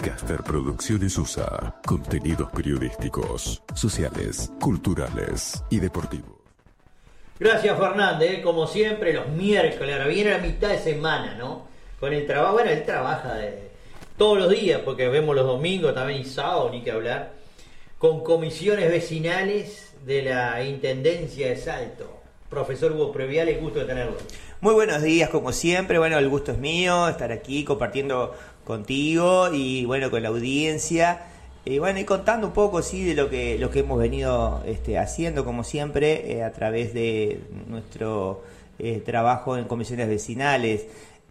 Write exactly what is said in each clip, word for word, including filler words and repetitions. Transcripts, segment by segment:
Caster Producciones U S A. Contenidos periodísticos, sociales, culturales y deportivos. Gracias, Fernández, como siempre, los miércoles, ahora viene la mitad de semana, ¿no? Con el trabajo, bueno, él trabaja de, todos los días, porque vemos los domingos también y sábado, ni que hablar, con comisiones vecinales de la Intendencia de Salto. Profesor Hugo Previales, gusto de tenerlo. Muy buenos días, como siempre. Bueno, el gusto es mío estar aquí compartiendo contigo y bueno, con la audiencia. Y bueno, y contando un poco, sí, de lo que lo que hemos venido este, haciendo, como siempre, eh, a través de nuestro eh, trabajo en comisiones vecinales.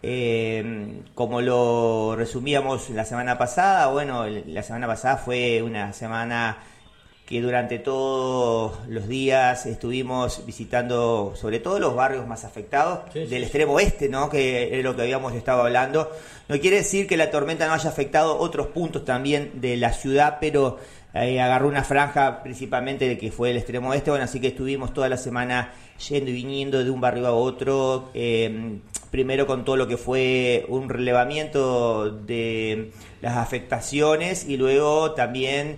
Eh, como lo resumíamos la semana pasada, bueno, la semana pasada fue una semana que durante todos los días estuvimos visitando sobre todo los barrios más afectados sí, sí, del extremo oeste, ¿no? Que es lo que habíamos estado hablando. No quiere decir que la tormenta no haya afectado otros puntos también de la ciudad, pero eh, agarró una franja principalmente de que fue el extremo oeste. Bueno, así que estuvimos toda la semana yendo y viniendo de un barrio a otro, eh, primero con todo lo que fue un relevamiento de las afectaciones y luego también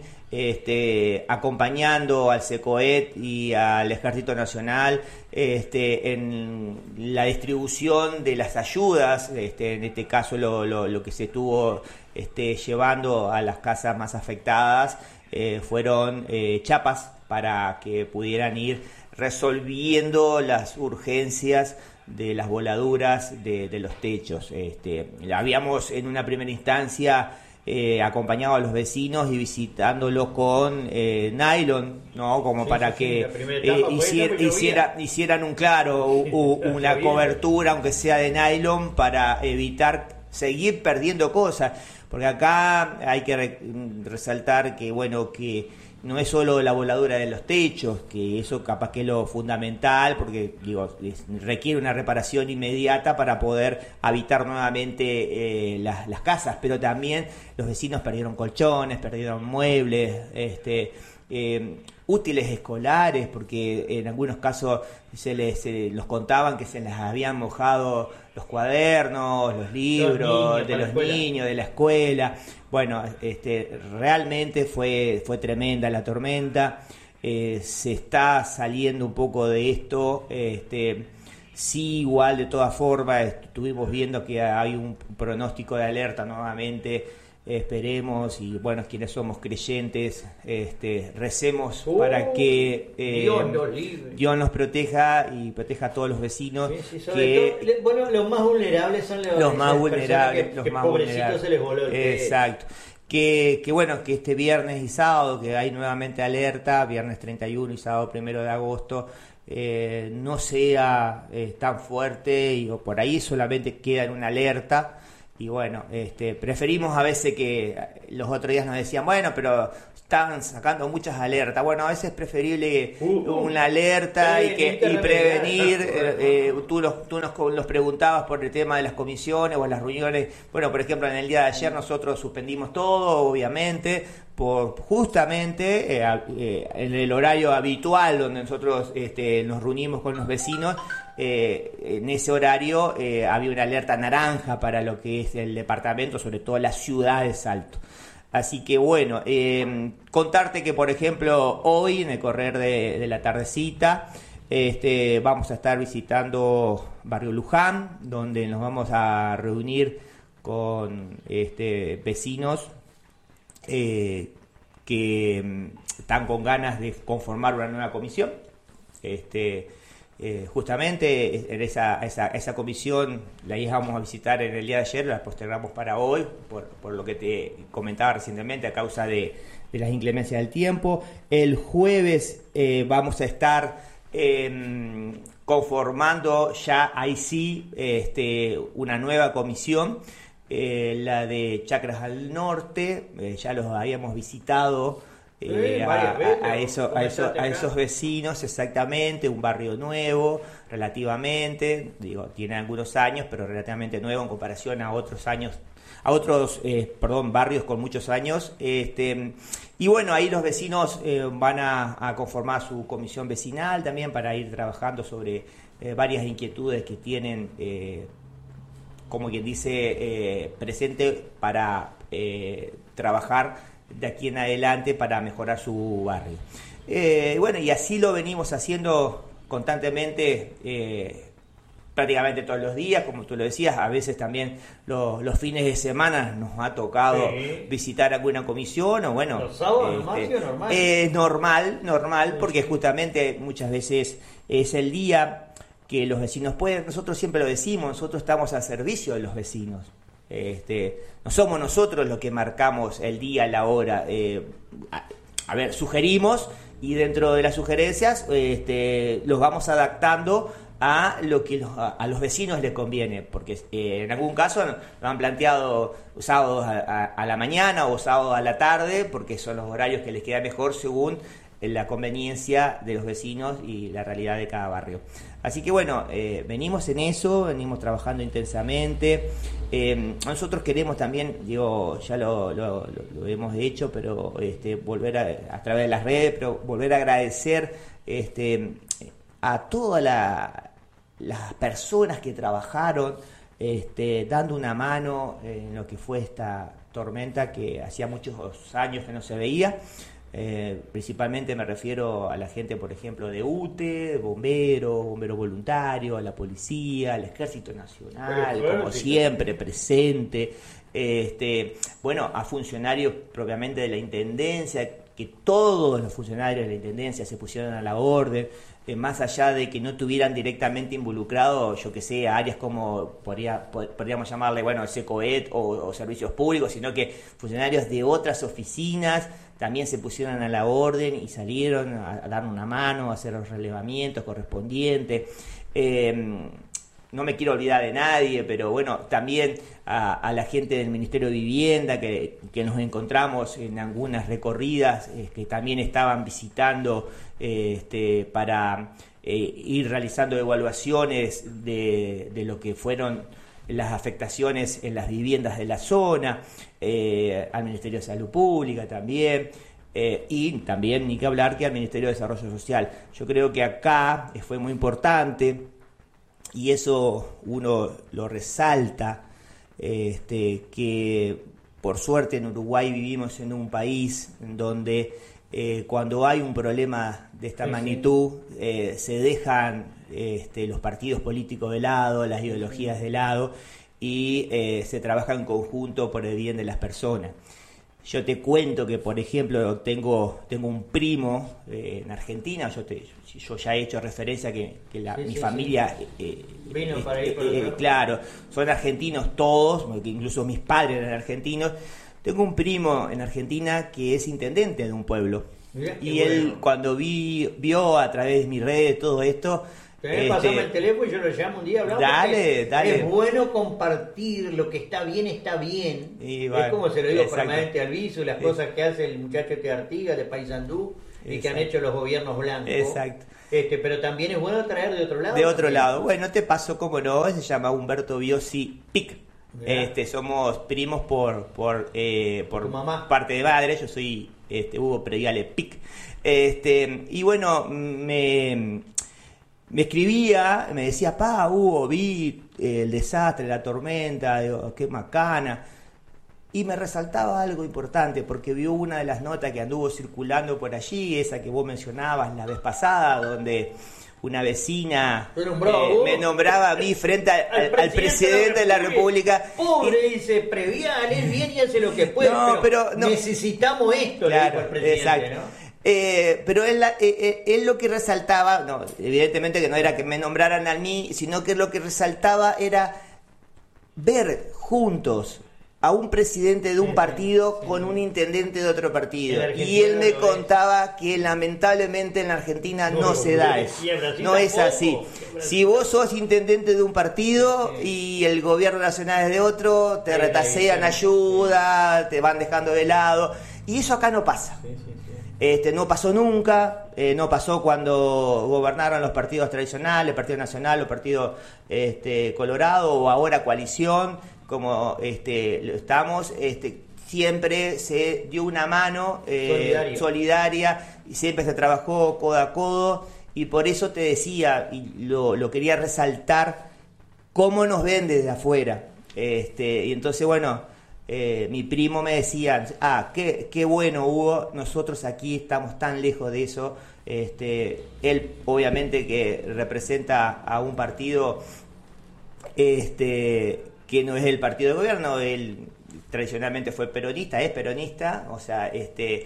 Este, acompañando al SECOET y al Ejército Nacional este, en la distribución de las ayudas, este, en este caso lo, lo, lo que se estuvo este, llevando a las casas más afectadas eh, fueron eh, chapas para que pudieran ir resolviendo las urgencias de las voladuras de, de los techos. Este, habíamos en una primera instancia Eh, acompañado a los vecinos y visitándolos con eh, nylon, ¿no? Como sí, para sí, que sí, eh, hicier, hiciera, hicieran un claro, u, una cobertura, aunque sea de nylon, para evitar seguir perdiendo cosas. Porque acá hay que re, resaltar que, bueno, que no es solo la voladura de los techos, que eso capaz que es lo fundamental, porque digo, requiere una reparación inmediata para poder habitar nuevamente eh, las, las casas, pero también los vecinos perdieron colchones, perdieron muebles, este, eh, útiles escolares, porque en algunos casos se les se los contaban que se les habían mojado los cuadernos, los libros los niños, de los niños, de la escuela. Bueno, este, realmente fue, fue tremenda la tormenta, eh, se está saliendo un poco de esto, este, sí, igual de todas formas estuvimos viendo que hay un pronóstico de alerta nuevamente, esperemos y bueno, quienes somos creyentes, este, recemos oh, para que eh, Dios, nos Dios nos proteja y proteja a todos los vecinos. Sí, sí, que, todo, bueno, los más vulnerables son los, los más vulnerables, que, los que más vulnerables. Se les voló el Exacto. Que, que bueno, que este viernes y sábado, que hay nuevamente alerta, viernes treinta y uno y sábado primero de agosto, eh, no sea eh, tan fuerte y o por ahí solamente queda en una alerta. Y bueno, este, preferimos a veces que los otros días nos decían, bueno, pero están sacando muchas alertas. Bueno, a veces es preferible uh, una alerta y, que, y prevenir. Eh, eh, tú los, tú nos los preguntabas por el tema de las comisiones o las reuniones. Bueno, por ejemplo, en el día de ayer nosotros suspendimos todo, obviamente, por justamente eh, eh, en el horario habitual donde nosotros este, nos reunimos con los vecinos. Eh, en ese horario eh, había una alerta naranja para lo que es el departamento, sobre todo la ciudad de Salto. Así que bueno, eh, contarte que por ejemplo hoy en el correr de, de la tardecita este, vamos a estar visitando Barrio Luján, donde nos vamos a reunir con este, vecinos eh, que están con ganas de conformar una nueva comisión. Este, Eh, justamente en esa, esa, esa comisión la íbamos a visitar en el día de ayer, la postergamos para hoy, por, por lo que te comentaba recientemente, a causa de, de las inclemencias del tiempo. El jueves eh, vamos a estar eh, conformando ya ahí sí este, una nueva comisión, eh, la de Chacras al Norte, eh, ya los habíamos visitado. Eh, a, a, a, eso, a, eso, a esos vecinos, exactamente, un barrio nuevo, relativamente, digo, tiene algunos años, pero relativamente nuevo en comparación a otros años, a otros, eh, perdón, barrios con muchos años, este, y bueno, ahí los vecinos eh, van a, a conformar su comisión vecinal también para ir trabajando sobre eh, varias inquietudes que tienen, eh, como quien dice, eh, presente para eh, trabajar de aquí en adelante para mejorar su barrio. Eh, bueno, y así lo venimos haciendo constantemente, eh, prácticamente todos los días, como tú lo decías. A veces también los, los fines de semana nos ha tocado sí. visitar alguna comisión, o bueno, los sábados este, nomás, ¿sí, o normal? Eh, normal, normal, sí, porque justamente muchas veces es el día que los vecinos pueden. Nosotros siempre lo decimos, nosotros estamos al servicio de los vecinos. Este, no somos nosotros los que marcamos el día, la hora. Eh, a, a ver, sugerimos, y dentro de las sugerencias este, los vamos adaptando a lo que los, a, a los vecinos les conviene, porque eh, en algún caso lo han planteado sábados a, a, a la mañana o sábados a la tarde, porque son los horarios que les queda mejor según la conveniencia de los vecinos y la realidad de cada barrio. Así que bueno, eh, venimos en eso, venimos trabajando intensamente. Eh, nosotros queremos también, digo, ya lo, lo, lo, lo hemos hecho, pero este, volver a, a través de las redes, pero volver a agradecer este, a todas la, las personas que trabajaron este, dando una mano en lo que fue esta tormenta que hacía muchos años que no se veía. Eh, principalmente me refiero a la gente, por ejemplo, de U T E, bomberos, bomberos voluntarios, a la policía, al Ejército Nacional, como siempre, presente. Este, bueno, a funcionarios propiamente de la Intendencia, que todos los funcionarios de la Intendencia se pusieron a la orden, eh, más allá de que no tuvieran directamente involucrado, yo que sé, áreas como podría, podríamos llamarle, bueno, SECOET o, o servicios públicos, sino que funcionarios de otras oficinas también se pusieron a la orden y salieron a, a dar una mano, a hacer los relevamientos correspondientes. Eh, no me quiero olvidar de nadie, pero bueno, también a, a la gente del Ministerio de Vivienda que, que nos encontramos en algunas recorridas, eh, que también estaban visitando eh, este, para eh, ir realizando evaluaciones de, de lo que fueron las afectaciones en las viviendas de la zona, eh, al Ministerio de Salud Pública también, eh, y también ni que hablar que al Ministerio de Desarrollo Social. Yo creo que acá fue muy importante, y eso uno lo resalta, este, que por suerte en Uruguay vivimos en un país en donde eh, cuando hay un problema de esta sí, magnitud sí. Eh, se dejan este, los partidos políticos de lado, las ideologías de lado, y eh, se trabaja en conjunto por el bien de las personas. Yo te cuento que, por ejemplo, tengo tengo un primo eh, en Argentina. Yo te yo ya he hecho referencia que, que la, sí, mi sí, familia sí. Eh, vino eh, para ir por eh, eh, claro, son argentinos todos, incluso mis padres eran argentinos. Tengo un primo en Argentina que es intendente de un pueblo. Mirá, y él bueno. cuando vi vio a través de mis redes todo esto. Este, pasame el teléfono y yo lo llamo un día, hablamos. Dale, dale. Es bueno compartir lo que está bien, está bien. Y bueno, es como se lo digo permanente al viso, las es, cosas que hace el muchacho de Artigas, de Paysandú, y que han hecho los gobiernos blancos. Exacto. Este, pero también es bueno traer de otro lado. De otro lado. Bueno, te paso, como no, se llama Humberto Biosi Pic. Este, somos primos por por eh, por mamá? parte de madre. Yo soy este, Hugo Previale Pic. Este, y bueno, me... Me escribía, me decía, pa, Hugo, vi el desastre, la tormenta, digo, qué macana. Y me resaltaba algo importante, porque vio una de las notas que anduvo circulando por allí, esa que vos mencionabas la vez pasada, donde una vecina eh, me nombraba a mí frente a, al, al, presidente, al presidente de la República. Pobre, y, dice, Previal, él viene y hace lo que puede, no, pero, pero no, necesitamos esto, claro, le dijo al presidente, exacto. ¿no? Eh, pero él, eh, él lo que resaltaba, no, evidentemente que no era que me nombraran a mí, sino que lo que resaltaba era ver juntos a un presidente de un partido sí, con un intendente de otro partido. Y él me contaba que lamentablemente en la Argentina no, no se da eso. No es así. Si vos sos intendente de un partido y el gobierno nacional es de otro, te retasean ayuda, te van dejando de lado. Y eso acá no pasa. Este, no pasó nunca, eh, no pasó cuando gobernaron los partidos tradicionales, el Partido Nacional, el Partido este, Colorado, o ahora coalición, como este, lo estamos, este, siempre se dio una mano eh, solidaria, y siempre se trabajó codo a codo, y por eso te decía, y lo, lo quería resaltar, cómo nos ven desde afuera. Este, y entonces, bueno, eh, mi primo me decía, ah, qué, qué bueno Hugo, nosotros aquí estamos tan lejos de eso. Este, él obviamente que representa a un partido este, que no es el partido de gobierno, él tradicionalmente fue peronista, es peronista, o sea, este,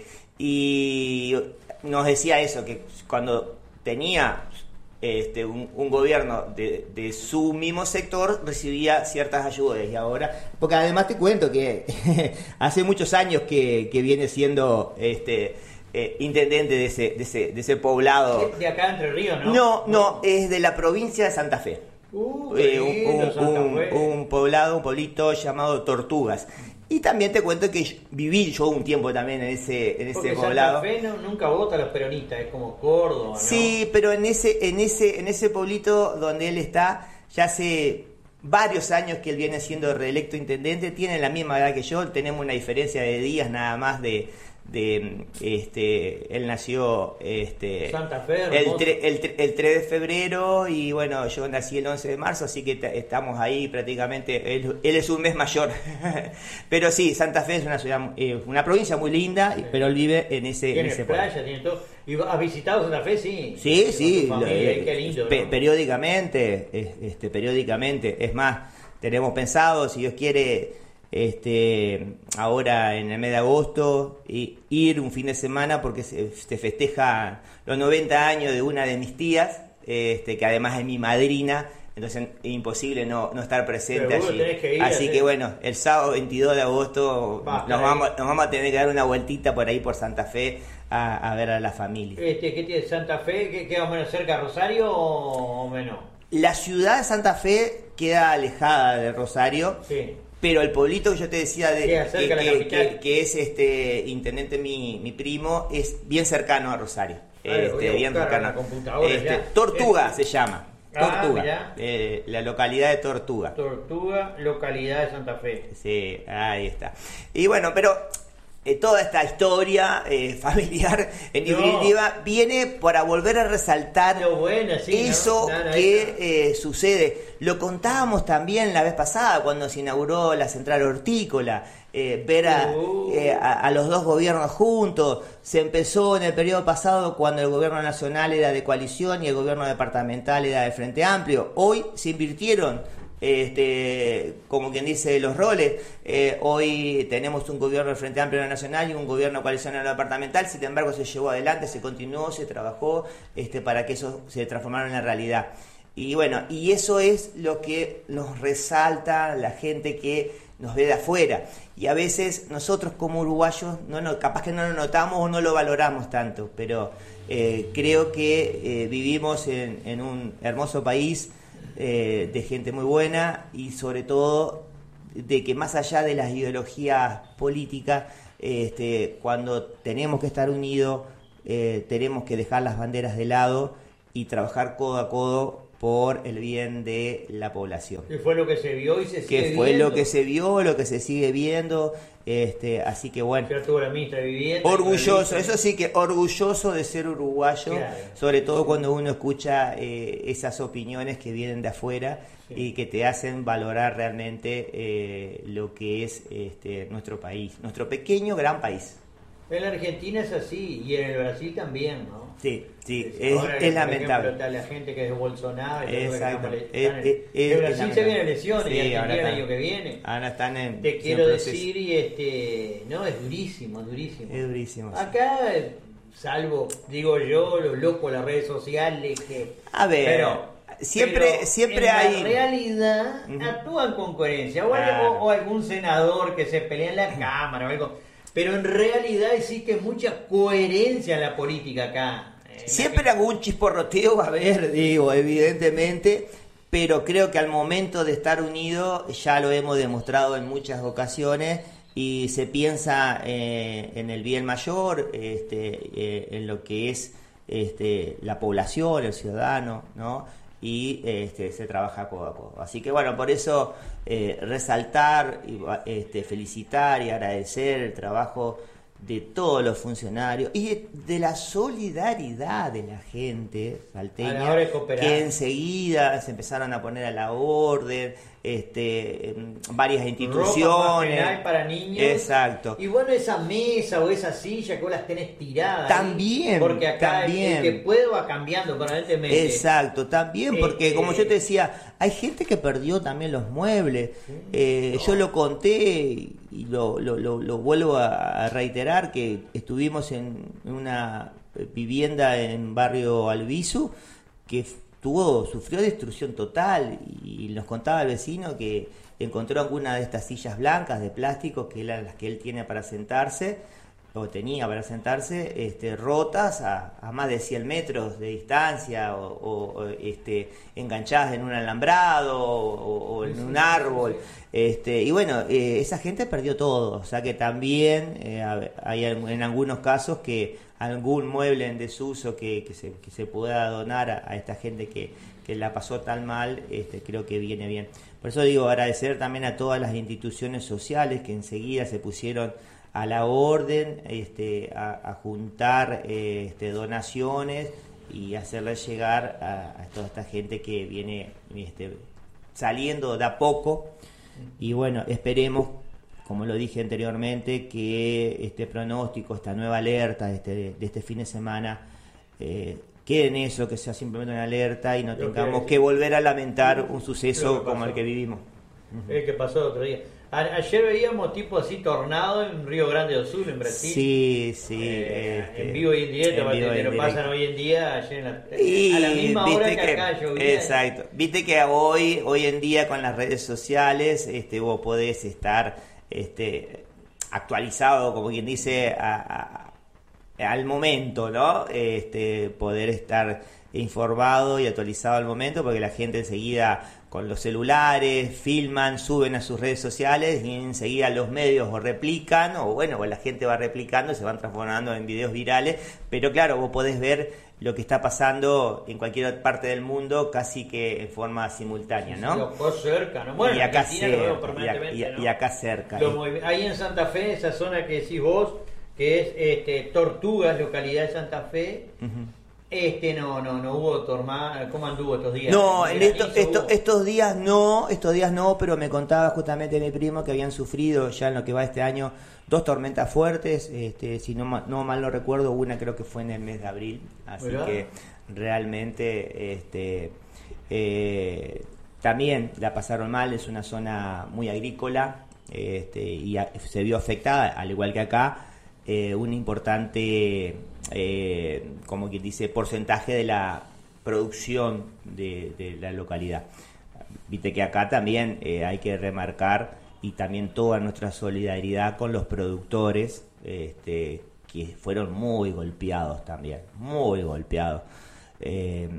y nos decía eso, que cuando tenía este, un, un gobierno de, de su mismo sector recibía ciertas ayudas, y ahora, porque además te cuento que hace muchos años que, que viene siendo este eh, intendente de ese, de ese, de ese poblado. De acá Entre Ríos, ¿no? No, no, es de la provincia de Santa Fe. Uh, eh, lindo, un, un, Santa un, Fe. un poblado, un pueblito llamado Tortugas. Y también te cuento que yo- viví yo un tiempo también en ese, en ese Porque poblado. Santa Fe no, nunca vota a los peronistas, es como Córdoba, ¿no? Sí, pero en ese, en ese, en ese pueblito donde él está, ya hace varios años que él viene siendo reelecto intendente, tiene la misma edad que yo, tenemos una diferencia de días nada más de, de este, él nació este Santa Fe, el, hermoso. tre- el, tre- el tres de febrero y bueno, yo nací el once de marzo, así que t- estamos ahí prácticamente, él, él es un mes mayor. Pero sí, Santa Fe es una ciudad, eh, una provincia muy linda, Sí. pero él vive en ese, en Tiene ese playa, pueblo. tiene todo. ¿Y has visitado Santa Fe? Sí. Sí, Con sí, tu familia, lo- ahí, qué lindo, pe- ¿no? periódicamente, es- este, periódicamente. Es más, tenemos pensado, si Dios quiere, este, ahora en el mes de agosto, i- ir un fin de semana porque se, se festeja los noventa años de una de mis tías, este, que además es mi madrina. Entonces es imposible no, no estar presente Seguro allí. tenés que ir, Así sí. que bueno, el sábado veintidós de agosto Va, nos ahí. vamos, nos vamos a tener que dar una vueltita por ahí por Santa Fe a, a ver a la familia. Este, ¿Qué tiene Santa Fe? ¿Qué queda más o menos cerca de Rosario o menos? La ciudad de Santa Fe queda alejada de Rosario, Sí. pero el pueblito que yo te decía de, Queda que, cerca de la que- capital. que- que es este intendente mi, mi primo, es bien cercano a Rosario. Ah, lo voy a Este, bien buscar cercano. en la computadora Este, ya. Tortuga Este. se llama. Ah, Tortuga. mirá. Eh, la localidad de Tortuga. Tortuga, localidad de Santa Fe. Sí, ahí está. Y bueno, pero eh, toda esta historia eh, familiar, en No. definitiva, viene para volver a resaltar Lo bueno, sí, ¿no? eso No, no, que eso. eh, sucede. Lo contábamos también la vez pasada cuando se inauguró la central hortícola. Eh, ver a, Uh. eh, a, a los dos gobiernos juntos. Se empezó en el periodo pasado cuando el gobierno nacional era de coalición y el gobierno departamental era de Frente Amplio. Hoy se invirtieron, este, como quien dice, los roles. Eh, hoy tenemos un gobierno de Frente Amplio nacional y un gobierno de coalición en lo departamental. Sin embargo, se llevó adelante, se continuó, se trabajó este, para que eso se transformara en la realidad. Y bueno, y eso es lo que nos resalta la gente que nos ve de afuera. Y a veces nosotros como uruguayos, no, no, capaz que no lo notamos o no lo valoramos tanto, pero eh, creo que eh, vivimos en, en un hermoso país eh, de gente muy buena y sobre todo de que más allá de las ideologías políticas, este, cuando tenemos que estar unidos, eh, tenemos que dejar las banderas de lado y trabajar codo a codo por el bien de la población. Que fue lo que se vio y se sigue Que fue viendo. lo que se vio, lo que se sigue viendo, este, así que bueno, Ya tuvo la ministra de Vivienda. orgulloso, eso sí que orgulloso de ser uruguayo, Claro. sobre todo cuando uno escucha eh, esas opiniones que vienen de afuera Sí. y que te hacen valorar realmente eh, lo que es este, nuestro país, nuestro pequeño gran país. En la Argentina es así y en el Brasil también, ¿no? Sí, sí, es, Ahora, es por lamentable. ejemplo, está la gente que es de Bolsonaro. y todo lo que Exacto. están- Es- están en- es- es- en Brasil es se vienen lamentable. elecciones Sí, y ahora Argentina el están- año que viene. Ahora están en. Te en quiero proceso. decir, y este, no, es durísimo, es durísimo. Es durísimo. sí. Acá, eh, salvo, digo yo, los locos, las redes sociales, que... A ver, pero- siempre, pero siempre en hay. la realidad Ujú. actúan con coherencia. O, Claro. o- o algún senador que se pelea en la cámara o algo. Pero en realidad existe mucha coherencia en la política acá. Eh, la Siempre gente- algún chisporroteo va a haber, digo, evidentemente, pero creo que al momento de estar unidos ya lo hemos demostrado en muchas ocasiones y se piensa eh, en el bien mayor, este, eh, en lo que es este, la población, el ciudadano, ¿no? Y este, se trabaja codo a codo. Así que bueno, por eso eh, resaltar, y, este, felicitar y agradecer el trabajo de todos los funcionarios y de, de la solidaridad de la gente A la salteña, hora de cooperar. que enseguida se empezaron a poner a la orden, este, varias instituciones. Ropa para niños. Exacto. Y bueno, esa mesa o esa silla que vos las tenés tiradas. También. Ahí, porque acá también. El, el que puede va cambiando permanentemente. Exacto, también, porque este, como yo te decía, hay gente que perdió también los muebles. Sí. Eh, No. Yo lo conté y lo, lo, lo, lo vuelvo a reiterar, que estuvimos en una vivienda en barrio Albizu que tuvo, sufrió destrucción total, y nos contaba el vecino que encontró alguna de estas sillas blancas de plástico, que eran las que él tiene para sentarse, o tenía para sentarse, este, rotas a, a más de cien metros de distancia, o, o, o este, enganchadas en un alambrado, o, o en un árbol. Este, y bueno, eh, esa gente perdió todo, o sea que también eh, hay en algunos casos que algún mueble en desuso que, que, se, que se pueda donar a, a esta gente que, que la pasó tan mal, este, creo que viene bien. Por eso digo, agradecer también a todas las instituciones sociales que enseguida se pusieron a la orden, este, a, a juntar eh, este, donaciones y hacerles llegar a, a toda esta gente que viene este, saliendo de a poco. Y bueno, esperemos, como lo dije anteriormente, que este pronóstico, esta nueva alerta de este, de este fin de semana, eh, quede en eso, que sea simplemente una alerta y no Lo tengamos que, que volver a lamentar un suceso como el que vivimos. El que pasó el otro día. A, ayer veíamos tipo así tornado en Río Grande do Sul, en Brasil. Sí, sí. Eh, este, en vivo y en directo, en vivo y que en lo directo. pasan hoy en día, ayer en la, Y a la misma viste hora que, que, acá llovía. exacto. Viste que hoy, hoy en día con las redes sociales, este, vos podés estar este, actualizado, como quien dice, a, a, al momento, ¿no? Este, poder estar informado y actualizado al momento, porque la gente enseguida con los celulares filman, suben a sus redes sociales y enseguida los medios o replican, o bueno, o la gente va replicando, se van transformando en videos virales, pero claro, vos podés ver lo que está pasando en cualquier parte del mundo casi que en forma simultánea, ¿no? Sí, sí, sí, cerca, ¿no? Bueno, y acá Argentina lo vemos cerca, permanentemente, y, a- ¿no? y acá cerca. Los eh. movi- ahí en Santa Fe, esa zona que decís vos, que es este, Tortugas, localidad de Santa Fe, Ujú. este no, no, no hubo tormenta. ¿Cómo anduvo estos días? No, en Granizo esto- esto- hubo. estos días no, estos días no, pero me contaba justamente mi primo que habían sufrido ya en lo que va este año dos tormentas fuertes, este, si no, ma- no mal no recuerdo, una creo que fue en el mes de abril, así ¿verdad? que realmente este, eh, también la pasaron mal, es una zona muy agrícola, este, y a- se vio afectada, al igual que acá, eh, un importante, eh, como quien dice, porcentaje de la producción de, de la localidad. Viste que acá también eh, hay que remarcar, y también toda nuestra solidaridad con los productores, este, que fueron muy golpeados también, muy golpeados. Eh,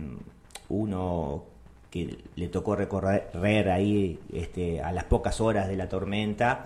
uno que le tocó recorrer ahí este, a las pocas horas de la tormenta,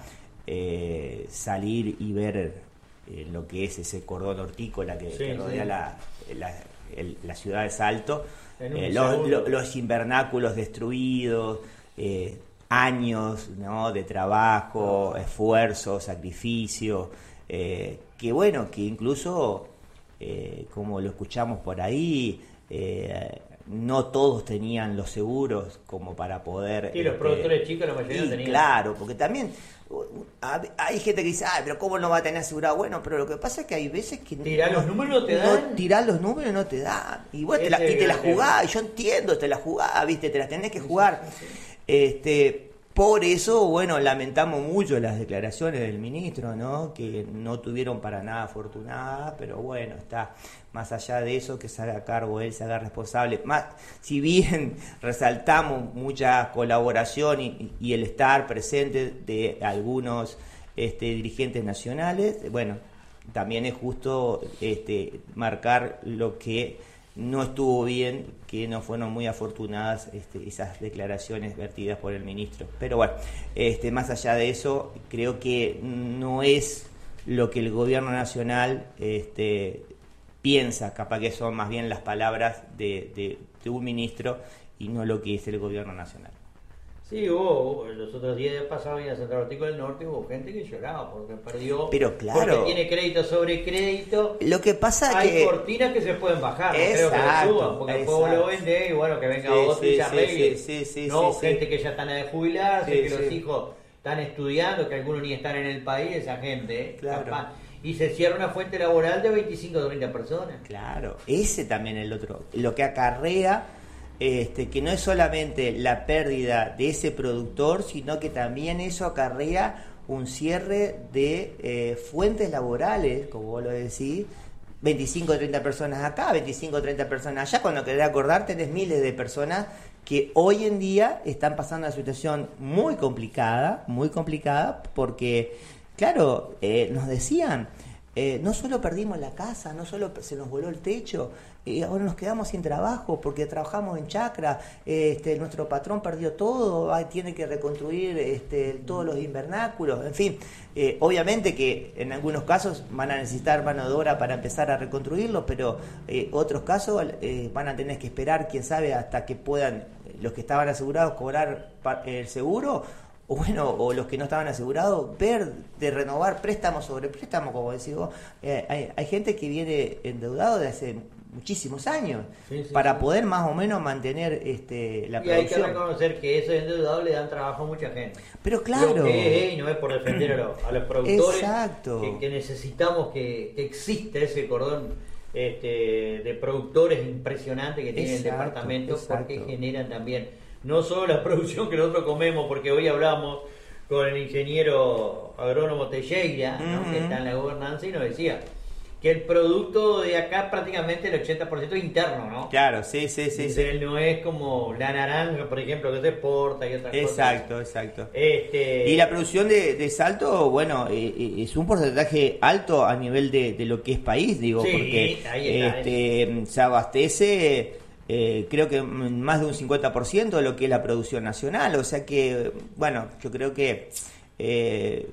eh, salir y ver eh, lo que es ese cordón hortícola que, Sí, que rodea sí. la, la, el- la ciudad de Salto, En un eh, los, segundo. lo- los invernáculos destruidos, eh, años, ¿no?, de trabajo, esfuerzo, sacrificio, eh, que bueno, que incluso, eh, como lo escuchamos por ahí, eh, no todos tenían los seguros como para poder... Sí, los este, productores chicos, la mayoría y no tenían. claro, porque también uh, uh, hay gente que dice, ah, pero ¿cómo no va a tener asegurado? Bueno, pero lo que pasa es que hay veces que... Tirá los números no te dan. Tirás los números no te dan. Y vos te la, Ese y te la es el gran jugás, y yo entiendo, te la jugás, viste, te las tenés que jugar. Este, por eso, bueno, lamentamos mucho las declaraciones del ministro, ¿no? Que no tuvieron para nada afortunadas, pero bueno, está más allá de eso, que se haga cargo él, se haga responsable. Más, si bien resaltamos mucha colaboración y, y el estar presente de algunos este, dirigentes nacionales, bueno, también es justo este, marcar lo que no estuvo bien, que no fueron muy afortunadas este, esas declaraciones vertidas por el ministro. Pero bueno, este, más allá de eso, creo que no es lo que el gobierno nacional este, piensa, capaz que son más bien las palabras de, de, de un ministro y no lo que es el gobierno nacional. Sí, hubo, los otros días pasados en la Central Hortícola del Norte hubo gente que lloraba porque perdió, pero claro, porque tiene crédito sobre crédito. Lo que pasa hay que hay cortinas que se pueden bajar, exacto, no creo que lo suban, porque exacto. después lo vende y bueno, que venga sí, otro sí, y se arregle. Sí, sí, sí, no, sí, gente sí. que ya están a de jubilarse, sí, que sí. los hijos están estudiando, que algunos ni están en el país, esa gente, ¿eh? Claro. Capaz. Y se cierra una fuente laboral de veinticinco o treinta personas. Claro, ese también es el otro, lo que acarrea. Este, que no es solamente la pérdida de ese productor, sino que también eso acarrea un cierre de eh, fuentes laborales, como vos lo decís, veinticinco o treinta personas acá, veinticinco o treinta personas allá. Cuando querés acordar, tenés miles de personas que hoy en día están pasando una situación muy complicada, muy complicada, porque, claro, eh, nos decían, eh, no solo perdimos la casa, no solo se nos voló el techo, y ahora nos quedamos sin trabajo porque trabajamos en chacra, este, nuestro patrón perdió todo, ay, tiene que reconstruir este, todos los invernáculos, en fin, eh, obviamente que en algunos casos van a necesitar mano de obra para empezar a reconstruirlo, pero eh, otros casos eh, van a tener que esperar, quién sabe, hasta que puedan los que estaban asegurados cobrar el seguro, o bueno, o los que no estaban asegurados, ver de renovar préstamo sobre préstamo, como decís vos. Eh, hay, hay gente que viene endeudado de hace muchísimos años sí, sí, para sí. poder más o menos mantener este la y producción. hay que reconocer que esos endeudados le dan trabajo a mucha gente. Pero claro. Lo que es, y no es por defender a los, a los productores, exacto. Que, que necesitamos que, que exista ese cordón este, de productores impresionante que tiene exacto, el departamento, exacto. Porque generan también no solo la producción que nosotros comemos, porque hoy hablamos con el ingeniero agrónomo Teixeira, ¿no? Uh-huh. Que está en la gobernanza, y nos decía que el producto de acá prácticamente el ochenta por ciento es interno, ¿no? Claro, sí, sí, sí. sí. sí. No es como la naranja, por ejemplo, que se exporta y otras exacto, cosas. Exacto, exacto. Este... Y la producción de, de Salto, bueno, eh, es un porcentaje alto a nivel de, de lo que es país, digo, sí, porque ahí está, este, se abastece... Eh, creo que más de un cincuenta por ciento de lo que es la producción nacional, o sea que, bueno, yo creo que eh,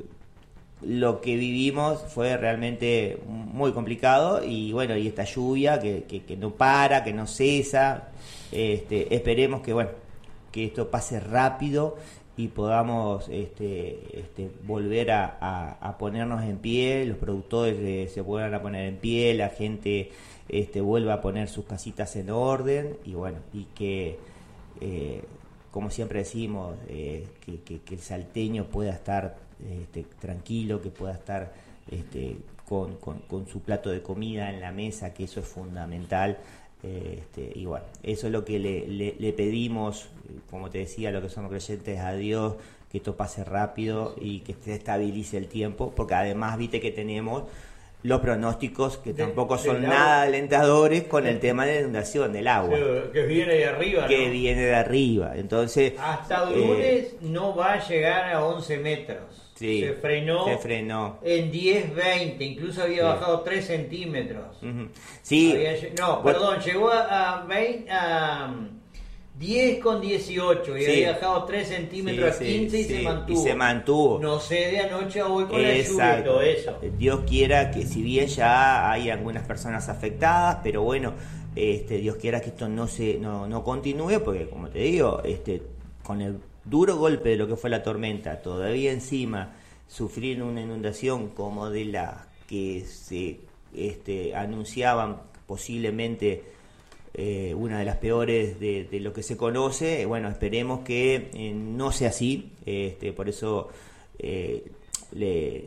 lo que vivimos fue realmente muy complicado, y bueno, y esta lluvia que, que, que no para, que no cesa, este, esperemos que, bueno, que esto pase rápido y podamos este, este, volver a, a, a ponernos en pie, los productores eh, se vuelvan a poner en pie, la gente este, vuelva a poner sus casitas en orden, y bueno, y que eh, como siempre decimos, eh, que, que, que el salteño pueda estar este, tranquilo, que pueda estar este, con, con, con su plato de comida en la mesa, que eso es fundamental. Este, y bueno, eso es lo que le, le, le pedimos, como te decía, lo que somos creyentes a Dios, que esto pase rápido y que se estabilice el tiempo, porque además viste que tenemos los pronósticos que de, tampoco son nada alentadores con el tema de la inundación del agua, sí, que viene de arriba, que ¿no? viene de arriba, entonces hasta lunes eh, no va a llegar a once metros. Sí, se frenó, se frenó en diez, veinte, incluso había sí. bajado tres centímetros. Uh-huh. Sí. Había, no, bueno, perdón, llegó a, veinte, a diez con dieciocho y sí. había bajado tres centímetros sí, a quince sí, y, sí. se mantuvo. y se mantuvo. No sé de anoche a hoy con exacto. la lluvia y todo eso. Dios quiera que, si bien ya hay algunas personas afectadas, pero bueno, este, Dios quiera que esto no se no, no continúe, porque como te digo, este, con el duro golpe de lo que fue la tormenta, todavía encima sufrir una inundación como de la que se este, anunciaban posiblemente eh, una de las peores de, de lo que se conoce, bueno, esperemos que eh, no sea así, este, por eso eh, le,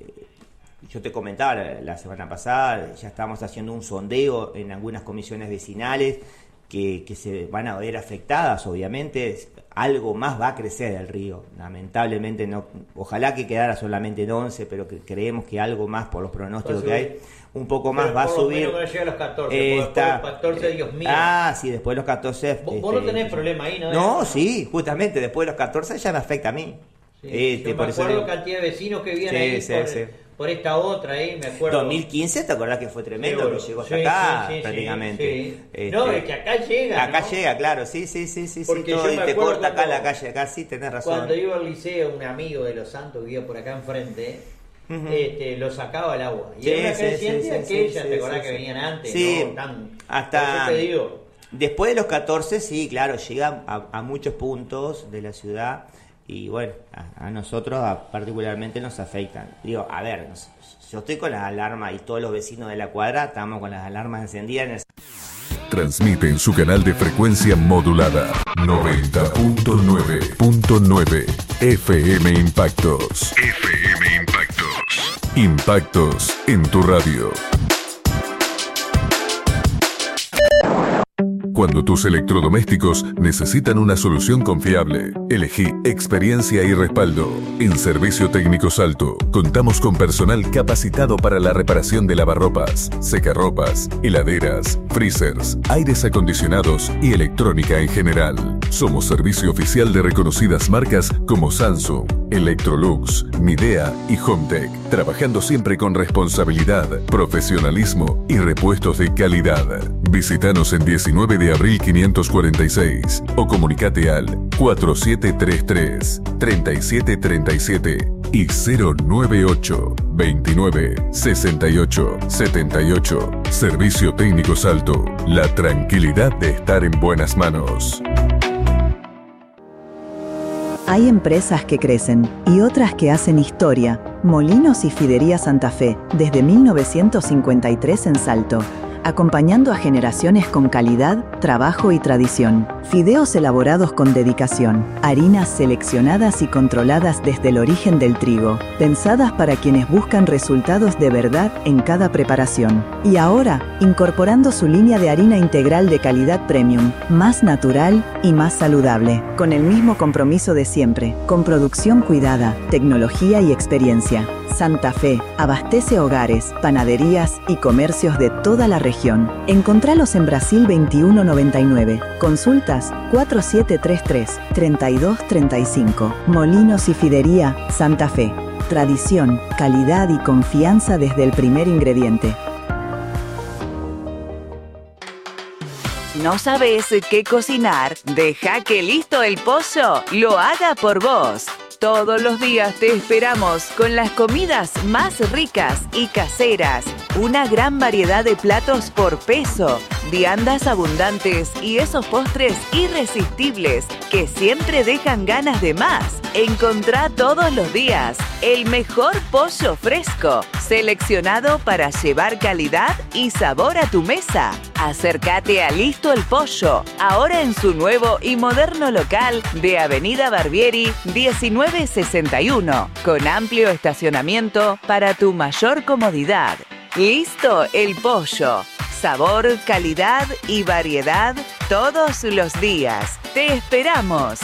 yo te comentaba la, la semana pasada, ya estamos haciendo un sondeo en algunas comisiones vecinales que, que se van a ver afectadas, obviamente. Algo más va a crecer el río, lamentablemente no, ojalá que quedara solamente en once, pero que creemos que algo más por los pronósticos que hay, un poco más pero va a subir. Por lo menos que no llegue a los catorce, Está, después de los catorce, Dios mío. Ah, sí, después de los catorce. Vos, este, vos no tenés problema ahí, ¿no? No, no, sí, justamente después de los catorce ya me afecta a mí. Sí, este, yo por me eso acuerdo digo, cantidad de vecinos que vivían sí, ahí sí, por, sí. por esta otra ahí, me acuerdo. dos mil quince, ¿te acordás que fue tremendo? Seguro. Que llegó hasta sí, acá, sí, sí, prácticamente. Sí. Este, no, es que acá llega. Acá ¿no? llega, claro, sí, sí, sí, sí. Porque sí, todo, yo y me te corta cuando, acá la calle, acá sí, tenés razón. Cuando iba al liceo, un amigo de Los Santos vivía por acá enfrente, uh-huh. este, lo sacaba al agua. Y sí, era una sí, creciente sí, sí, aquella, sí, ¿te acordás sí, que sí. venían antes? Sí, ¿no? Tan, hasta... te digo. Después de los catorce, sí, claro, llega a, a muchos puntos de la ciudad. y bueno, a, a nosotros a, particularmente nos afectan. Digo, a ver, nos, yo estoy con las alarmas y todos los vecinos de la cuadra estamos con las alarmas encendidas en el... Transmite en su canal de frecuencia modulada noventa punto nueve punto nueve F M Impactos. F M Impactos. Impactos en tu radio. Cuando tus electrodomésticos necesitan una solución confiable, elegí experiencia y respaldo. En Servicio Técnico Salto, contamos con personal capacitado para la reparación de lavarropas, secarropas, heladeras, freezers, aires acondicionados y electrónica en general. Somos servicio oficial de reconocidas marcas como Samsung, Electrolux, Midea y Hometech, trabajando siempre con responsabilidad, profesionalismo y repuestos de calidad. Visítanos en diecinueve de abril quinientos cuarenta y seis o comunicate al cuatro siete tres tres, tres siete tres siete y cero nueve ocho, veintinueve, sesenta y ocho, setenta y ocho. Servicio Técnico Salto, la tranquilidad de estar en buenas manos. Hay empresas que crecen y otras que hacen historia. Molinos y Fidería Santa Fe, desde mil novecientos cincuenta y tres en Salto, acompañando a generaciones con calidad, trabajo y tradición. Fideos elaborados con dedicación, harinas seleccionadas y controladas desde el origen del trigo, pensadas para quienes buscan resultados de verdad en cada preparación. Y ahora, incorporando su línea de harina integral de calidad premium, más natural y más saludable, con el mismo compromiso de siempre, con producción cuidada, tecnología y experiencia. Santa Fe abastece hogares, panaderías y comercios de toda la región. Encontralos en Brasil veintiuno noventa y nueve. Consultas cuatro siete tres tres, tres dos tres cinco. Molinos y Fidería Santa Fe. Tradición, calidad y confianza desde el primer ingrediente. ¿No sabes qué cocinar? Deja que Listo el Pollo lo haga por vos. Todos los días te esperamos con las comidas más ricas y caseras. Una gran variedad de platos por peso, viandas abundantes y esos postres irresistibles que siempre dejan ganas de más. Encontrá todos los días el mejor pollo fresco, seleccionado para llevar calidad y sabor a tu mesa. Acércate a Listo el Pollo, ahora en su nuevo y moderno local de Avenida Barbieri diecinueve sesenta y uno, con amplio estacionamiento para tu mayor comodidad. Listo el Pollo. Sabor, calidad y variedad todos los días. ¡Te esperamos!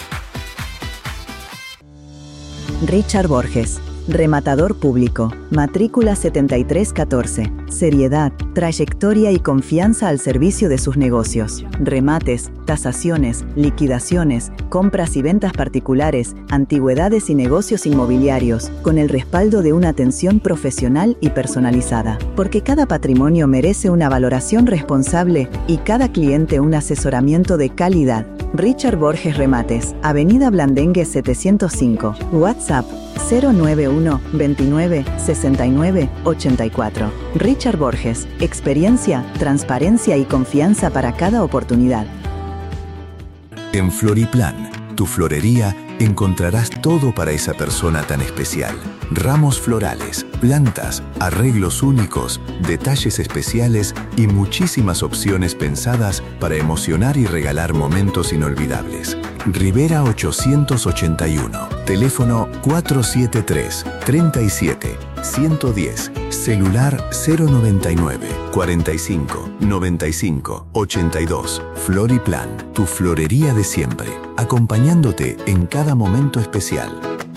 Richard Borges, rematador público, matrícula setenta y tres catorce. Seriedad, trayectoria y confianza al servicio de sus negocios. Remates, tasaciones, liquidaciones, compras y ventas particulares, antigüedades y negocios inmobiliarios, con el respaldo de una atención profesional y personalizada. Porque cada patrimonio merece una valoración responsable y cada cliente un asesoramiento de calidad. Richard Borges Remates, Avenida Blandengue setecientos cinco, WhatsApp cero nueve uno, veintinueve, sesenta y nueve, ochenta y cuatro. Richard Borges, experiencia, transparencia y confianza para cada oportunidad. En Floriplan, tu florería, encontrarás todo para esa persona tan especial. Ramos florales, plantas, arreglos únicos, detalles especiales y muchísimas opciones pensadas para emocionar y regalar momentos inolvidables. Rivera ochocientos ochenta y uno, teléfono cuatro siete tres, tres siete, uno uno cero, celular cero noventa y nueve, cuarenta y cinco, noventa y cinco, ochenta y dos. Floriplan, tu florería de siempre, acompañándote en cada momento especial.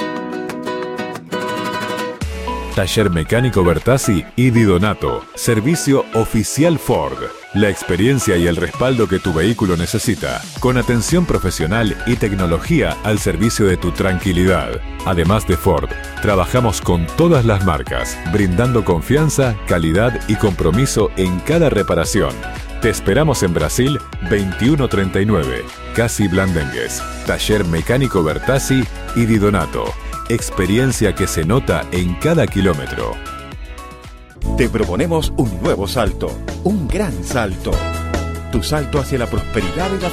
Taller Mecánico Bertazzi y Di Donato. Servicio oficial Ford. La experiencia y el respaldo que tu vehículo necesita, con atención profesional y tecnología al servicio de tu tranquilidad. Además de Ford, trabajamos con todas las marcas, brindando confianza, calidad y compromiso en cada reparación. Te esperamos en Brasil veintiuno treinta y nueve, Casi Blandengues. Taller Mecánico Bertazzi y Di Donato. Experiencia que se nota en cada kilómetro. Te proponemos un nuevo salto, un gran salto. Tu salto hacia la prosperidad y la